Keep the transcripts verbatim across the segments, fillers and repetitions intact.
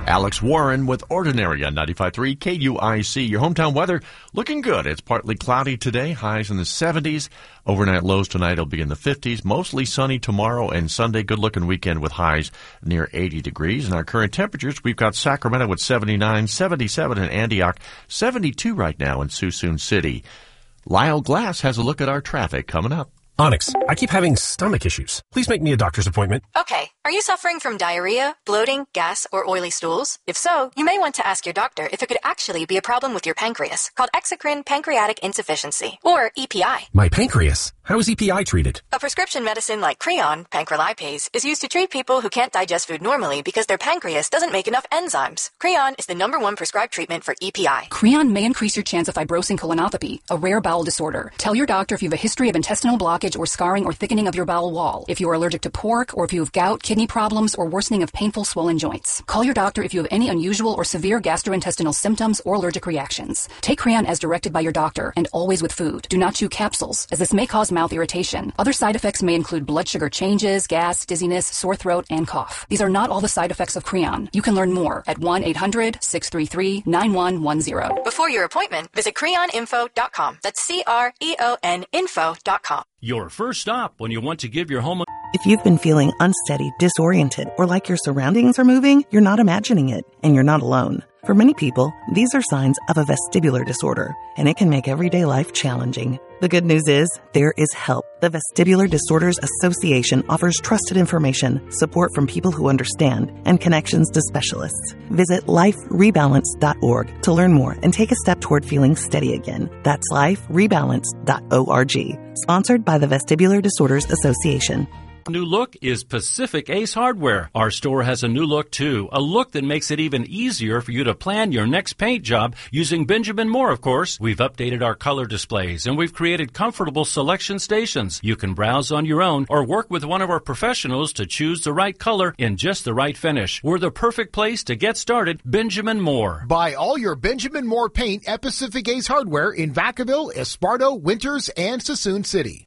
Alex Warren with Ordinary on ninety-five point three K U I C. Your hometown weather looking good. It's partly cloudy today, highs in the seventies. Overnight lows tonight will be in the fifties. Mostly sunny tomorrow and Sunday. Good-looking weekend with highs near eighty degrees. And our current temperatures, we've got Sacramento at seventy-nine, seventy-seven in Antioch, seventy-two right now in Suisun City. Lyle Glass has a look at our traffic coming up. Onyx, I keep having stomach issues. Please make me a doctor's appointment. Okay. Are you suffering from diarrhea, bloating, gas, or oily stools? If so, you may want to ask your doctor if it could actually be a problem with your pancreas, called exocrine pancreatic insufficiency, or E P I. My pancreas? How is E P I treated? A prescription medicine like Creon, pancrelipase, is used to treat people who can't digest food normally because their pancreas doesn't make enough enzymes. Creon is the number one prescribed treatment for E P I. Creon may increase your chance of fibrosing colonopathy, a rare bowel disorder. Tell your doctor if you have a history of intestinal blockage or scarring or thickening of your bowel wall, if you are allergic to pork, or if you have gout, kidney problems, or worsening of painful swollen joints. Call your doctor if you have any unusual or severe gastrointestinal symptoms or allergic reactions. Take Creon as directed by your doctor and always with food. Do not chew capsules, as this may cause mouth irritation. Other side effects may include blood sugar changes, gas, dizziness, sore throat, and cough. These are not all the side effects of Creon. You can learn more at one eight hundred six three three nine one one zero. Before your appointment, visit creon info dot com. That's C R E O N info dot com. Your first stop when you want to give your home a... If you've been feeling unsteady, disoriented, or like your surroundings are moving, you're not imagining it, and you're not alone. For many people, these are signs of a vestibular disorder, and it can make everyday life challenging. The good news is, there is help. The Vestibular Disorders Association offers trusted information, support from people who understand, and connections to specialists. Visit life rebalance dot org to learn more and take a step toward feeling steady again. That's life rebalance dot org. Sponsored by the Vestibular Disorders Association. New look is Pacific Ace Hardware. Our store has a new look too, a look that makes it even easier for you to plan your next paint job using Benjamin Moore, of course. We've updated our color displays and we've created comfortable selection stations. You can browse on your own or work with one of our professionals to choose the right color in just the right finish. We're the perfect place to get started. Benjamin Moore. Buy all your Benjamin Moore paint at Pacific Ace Hardware in Vacaville, Esparto, Winters, and Suisun City.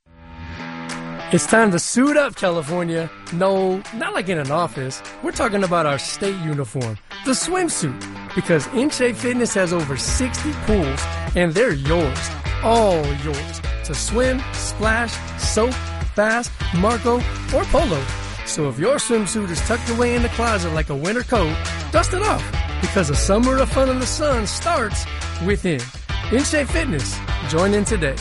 It's time to suit up, California. No, not like in an office. We're talking about our state uniform, the swimsuit. Because In-Shape Fitness has over sixty pools, and they're yours, all yours, to swim, splash, soak, fast, Marco, or polo. So if your swimsuit is tucked away in the closet like a winter coat, dust it off. Because a summer of fun in the sun starts within. In-Shape Fitness. Join in today.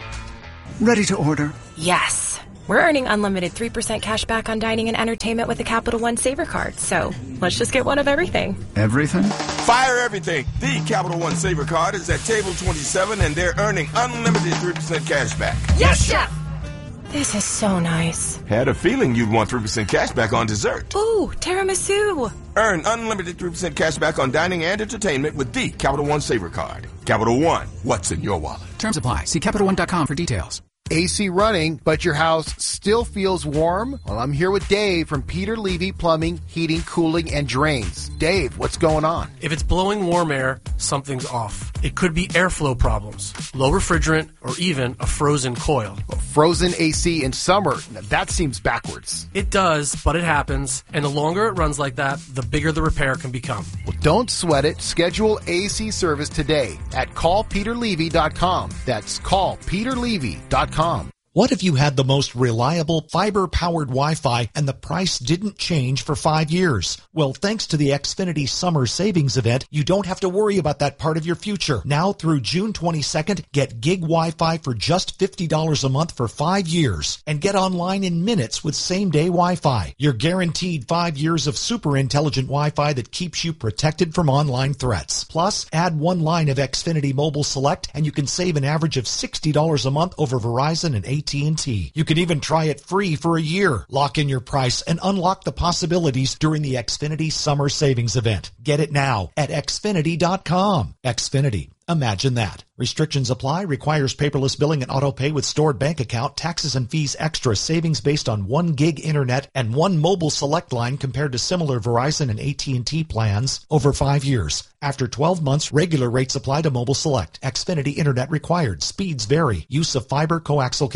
Ready to order? Yes. We're earning unlimited three percent cash back on dining and entertainment with the Capital One Saver card. So let's just get one of everything. Everything? Fire everything. The Capital One Saver card is at table twenty-seven, and they're earning unlimited three percent cash back. Yes, Chef! This is so nice. Had a feeling you'd want three percent cash back on dessert. Ooh, tiramisu. Earn unlimited three percent cash back on dining and entertainment with the Capital One Saver card. Capital One, what's in your wallet? Terms apply. See Capital One dot com for details. A C running, but your house still feels warm? Well, I'm here with Dave from Peter Levy Plumbing, Heating, Cooling, and Drains. Dave, what's going on? If it's blowing warm air, something's off. It could be airflow problems, low refrigerant, or even a frozen coil. Well, frozen A C in summer, that seems backwards. It does, but it happens, and the longer it runs like that, the bigger the repair can become. Well, don't sweat it. Schedule A C service today at call peter levy dot com. That's call peter levy dot com. What if you had the most reliable fiber-powered Wi-Fi and the price didn't change for five years? Well, thanks to the Xfinity Summer Savings Event, you don't have to worry about that part of your future. Now through June twenty-second, get gig Wi-Fi for just fifty dollars a month for five years and get online in minutes with same-day Wi-Fi. You're guaranteed five years of super intelligent Wi-Fi that keeps you protected from online threats. Plus, add one line of Xfinity Mobile Select and you can save an average of sixty dollars a month over Verizon and A T and T. You can even try it free for a year. Lock in your price and unlock the possibilities during the Xfinity Summer Savings Event. Get it now at xfinity dot com. Xfinity. Imagine that. Restrictions apply. Requires paperless billing and auto pay with stored bank account. Taxes and fees extra. Savings based on one gig internet and one mobile select line compared to similar Verizon and A T and T plans over five years. After twelve months, regular rates apply to mobile select. Xfinity internet required. Speeds vary. Use of fiber coaxial cable.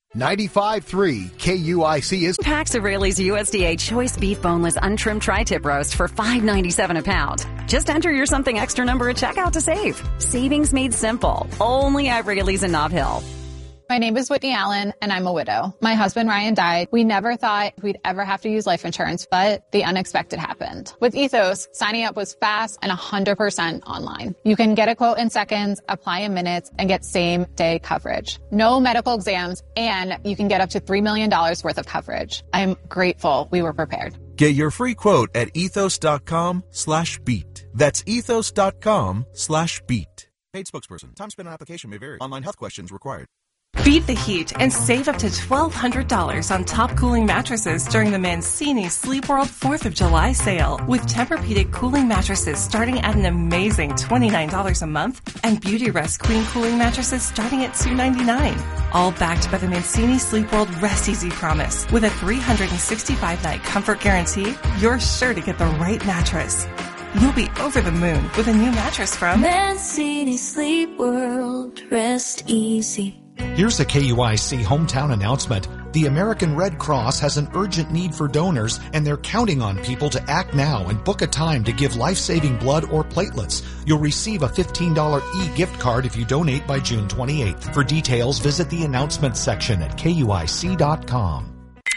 ninety-five point three K U I C is Pax O'Reilly's U S D A Choice Beef Boneless Untrimmed Tri-Tip Roast for five ninety-seven a pound. Just enter your something extra number at checkout to save. Savings made simple. Only at Wrigley's in Nob Hill. My name is Whitney Allen, and I'm a widow. My husband, Ryan, died. We never thought we'd ever have to use life insurance, but the unexpected happened. With Ethos, signing up was fast and one hundred percent online. You can get a quote in seconds, apply in minutes, and get same-day coverage. No medical exams, and you can get up to three million dollars worth of coverage. I'm grateful we were prepared. Get your free quote at ethos.com slash beat. That's ethos.com slash beat. Paid spokesperson. Time spent on application may vary. Online health questions required. Beat the heat and save up to twelve hundred dollars on top cooling mattresses during the Mancini Sleep World fourth of July sale. With Tempur-Pedic cooling mattresses starting at an amazing twenty-nine dollars a month and Beautyrest Queen cooling mattresses starting at two ninety-nine. All backed by the Mancini Sleep World Rest Easy Promise. With a three hundred sixty-five night comfort guarantee, you're sure to get the right mattress. You'll be over the moon with a new mattress from Mancini Sleep World. Rest easy. Here's a K U I C hometown announcement. The American Red Cross has an urgent need for donors, and they're counting on people to act now and book a time to give life-saving blood or platelets. You'll receive a fifteen dollars e-gift card if you donate by June twenty-eighth. For details, visit the announcements section at K U I C dot com.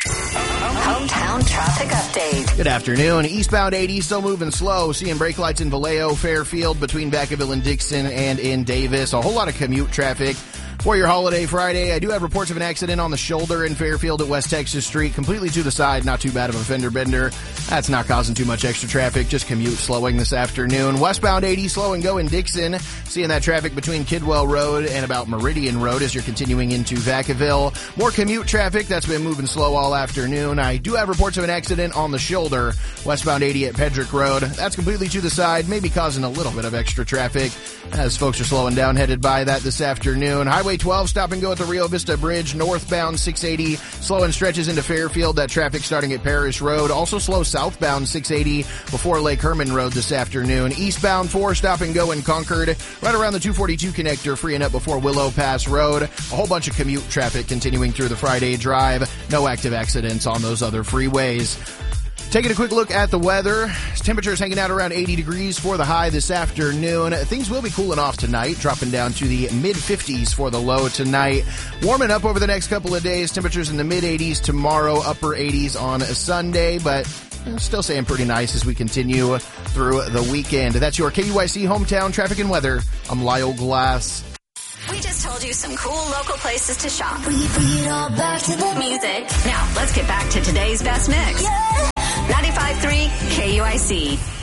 Hometown traffic update. Good afternoon. Eastbound eighty still moving slow. Seeing brake lights in Vallejo, Fairfield, between Vacaville and Dixon, and in Davis. A whole lot of commute traffic for your holiday Friday. I do have reports of an accident on the shoulder in Fairfield at West Texas Street. Completely to the side, not too bad of a fender bender. That's not causing too much extra traffic, just commute slowing this afternoon. Westbound eighty slow and go in Dixon. Seeing that traffic between Kidwell Road and about Meridian Road as you're continuing into Vacaville. More commute traffic that's been moving slow all afternoon. I do have reports of an accident on the shoulder, westbound eighty at Pedrick Road. That's completely to the side, maybe causing a little bit of extra traffic as folks are slowing down headed by that this afternoon. Highway twelve stop and go at the Rio Vista Bridge, northbound six eighty, slow and stretches into Fairfield. That traffic starting at Parish Road. Also slow southbound six eighty before Lake Herman Road this afternoon. Eastbound four stop and go in Concord, right around the two forty-two connector, freeing up before Willow Pass Road. A whole bunch of commute traffic continuing through the Friday drive. No active accidents on those other freeways. Taking a quick look at the weather. Temperatures hanging out around eighty degrees for the high this afternoon. Things will be cooling off tonight, dropping down to the mid fifties for the low tonight. Warming up over the next couple of days. Temperatures in the mid eighties tomorrow, upper eighties on Sunday, but still staying pretty nice as we continue through the weekend. That's your K U I C hometown traffic and weather. I'm Lyle Glass. We just told you some cool local places to shop. Bring it, bring it all back to the music. Now, let's get back to today's best mix. Yeah. ninety-five point three K U I C.